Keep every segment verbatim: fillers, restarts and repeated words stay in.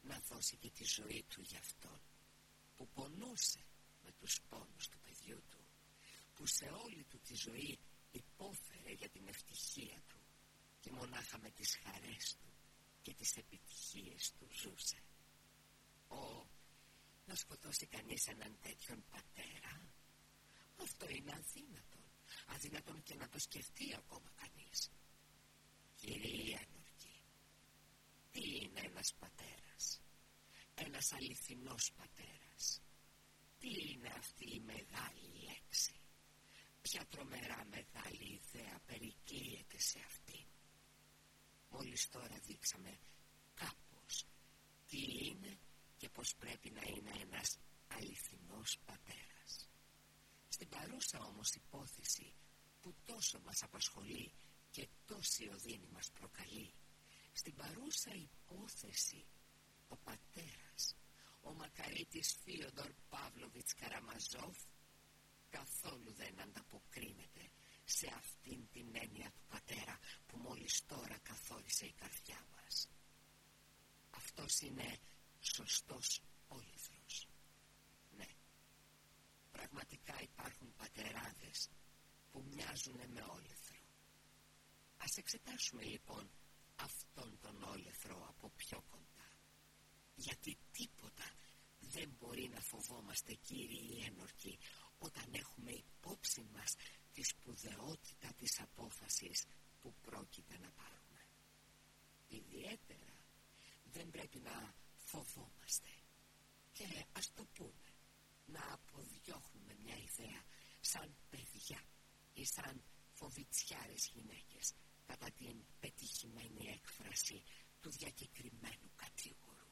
να δώσει και τη ζωή του για αυτόν, που πονούσε με τους πόνους του παιδιού του, που σε όλη του τη ζωή υπόφερε για την ευτυχία του και μονάχα με τις χαρές του και τις επιτυχίες του ζούσε. Ω, να σκοτώσει κανείς έναν τέτοιον πατέρα, αυτό είναι αδύνατον, αδύνατον και να το σκεφτεί ακόμα κανείς. Κύριοι ένορκοι, τι είναι ένας πατέρας, ένας αληθινός πατέρας? Τι είναι αυτή η μεγάλη λέξη? Ποια τρομερά μεγάλη ιδέα περικλείεται σε αυτήν? Μόλις τώρα δείξαμε κάπως τι είναι και πως πρέπει να είναι ένας αληθινός πατέρας. Στην παρούσα όμως υπόθεση που τόσο μας απασχολεί και τόση οδύνη μας προκαλεί, στην παρούσα υπόθεση ο πατέρας, ο μακαρίτης Φίοντορ Παύλοβιτς Καραμαζόφ, καθόλου δεν ανταποκρίνεται σε αυτήν την έννοια του πατέρα που μόλις τώρα καθόρισε η καρδιά μας. Αυτός είναι σωστός όλυθρος. Ναι, πραγματικά υπάρχουν πατεράδες που μοιάζουν με όλυθρο. Ας εξετάσουμε λοιπόν αυτόν τον όλυθρο από πιο κοντά. Γιατί τίποτα δεν μπορεί να φοβόμαστε, κύριοι ένορκοι, όταν έχουμε υπόψη μας τη σπουδαιότητα της απόφασης που πρόκειται να πάρουμε. Ιδιαίτερα δεν πρέπει να φοβόμαστε και ας το πούμε, να αποδιώχνουμε μια ιδέα σαν παιδιά ή σαν φοβητσιάρες γυναίκες κατά την πετυχημένη έκφραση του διακεκριμένου κατήγορου.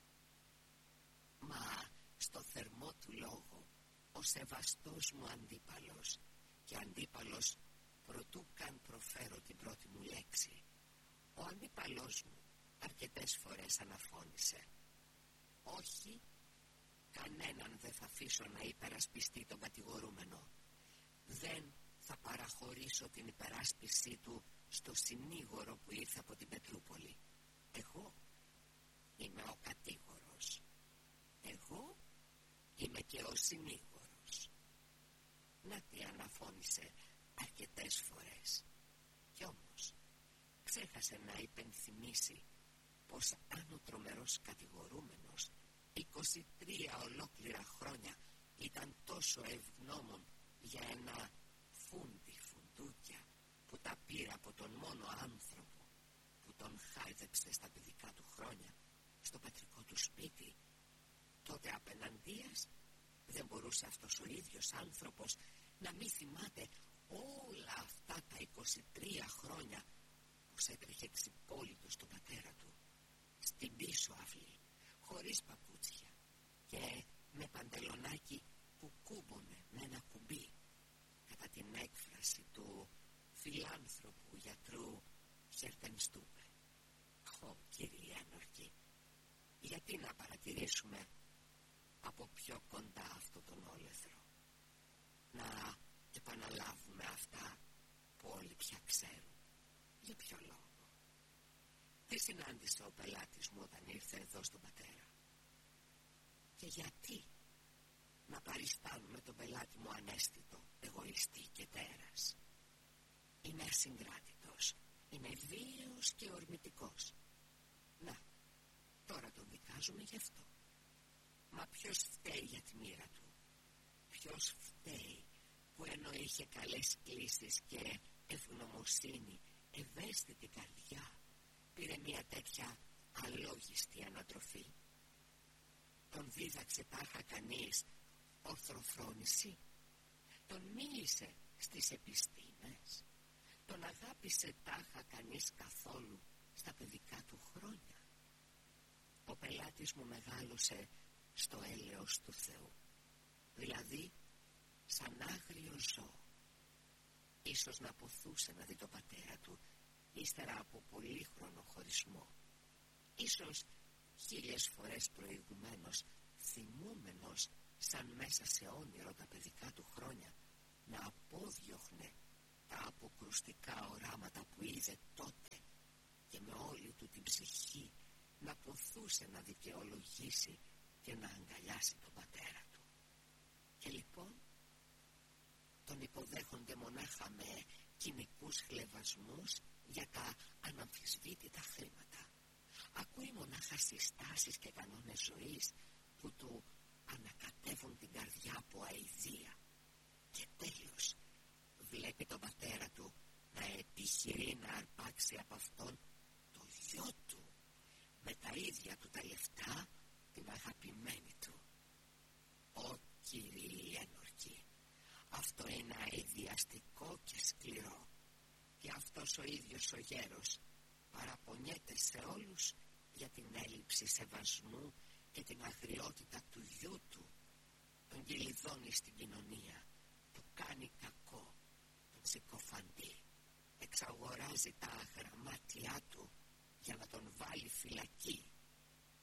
Μα στο θερμό του λόγο ο σεβαστός μου αντίπαλος, και αντίπαλος προτού καν προφέρω την πρώτη μου λέξη, ο αντίπαλός μου αρκετές φορές αναφώνησε: όχι, κανέναν δεν θα αφήσω να υπερασπιστεί τον κατηγορούμενο. Δεν θα παραχωρήσω την υπεράσπιση του στο συνήγορο που ήρθε από την Πετρούπολη. Εγώ είμαι ο κατήγορος. Εγώ είμαι και ο συνήγορος. Να τι αναφώνησε αρκετές φορές. Κι όμως ξέχασε να υπενθυμίσει πως αν ο τρομερός κατηγορούμενος είκοσι τρία ολόκληρα χρόνια ήταν τόσο ευγνώμων για ένα φούντι φουντούκια που τα πήρε από τον μόνο άνθρωπο που τον χάιδεψε στα παιδικά του χρόνια στο πατρικό του σπίτι, τότε απέναντίας δεν μπορούσε αυτός ο ίδιος άνθρωπος να μην θυμάται όλα αυτά τα είκοσι τρία χρόνια πως έτρεχε ξυπόλυτο στον πατέρα του, στην πίσω αυλή, χωρίς παπούτσια και με παντελονάκι που κούμπονε με ένα κουμπί, κατά την έκφραση του φιλάνθρωπου γιατρού Χερτενστούπε. Ω, κύριοι ένορκοι, γιατί να παρατηρήσουμε από πιο κοντά αυτό τον όλεθρο, να επαναλάβουμε αυτά που όλοι πια ξέρουν? Για ποιο λόγο? Τι συνάντησε ο πελάτης μου όταν ήρθε εδώ στον πατέρα? Και γιατί να παριστάνουμε τον πελάτη μου ανέστητο, εγωιστή και τέρας? Είναι ασυγκράτητος, είναι βίαιος και ορμητικός. Να, τώρα τον δικάζουμε γι' αυτό. Μα ποιος φταίει για τη μοίρα του? Ποιος φταίει που ενώ είχε καλές κλίσεις και ευγνωμοσύνη, ευαίσθητη καρδιά, πήρε μια τέτοια αλόγιστη ανατροφή? Τον δίδαξε τάχα κανείς ορθοφρόνηση? Τον μίλησε στις επιστήμες? Τον αγάπησε τάχα κανείς καθόλου στα παιδικά του χρόνια? Ο πελάτης μου μεγάλωσε στο έλεος του Θεού, δηλαδή σαν άγριο ζώο. Ίσως να ποθούσε να δει τον πατέρα του ύστερα από πολύχρονο χωρισμό. Ίσως χίλιες φορές προηγουμένως θυμούμενος σαν μέσα σε όνειρο τα παιδικά του χρόνια να απόδιωχνε τα αποκρουστικά οράματα που είδε τότε και με όλη του την ψυχή να ποθούσε μπορούσε να δικαιολογήσει και να αγκαλιάσει τον πατέρα του. Και λοιπόν τον υποδέχονται μονάχα με κοινικούς χλευασμούς για τα αναμφισβήτητα χρήματα. Ακούει μονάχα συστάσεις και κανόνες ζωής που του ανακατεύουν την καρδιά από αηδία. Και τέλος βλέπει τον πατέρα του να επιχειρεί να αρπάξει από αυτόν το γιο του με τα ίδια του τα λεφτά, την αγαπημένη του. Ω Κύριε ένορκη, αυτό είναι αηδιαστικό και σκληρό. Και αυτός ο ίδιος ο γέρος παραπονιέται σε όλους για την έλλειψη σεβασμού και την αγριότητα του γιού του. Τον κυλιδώνει στην κοινωνία, του κάνει κακό, τον συκοφαντεί, εξαγοράζει τα αγραμμά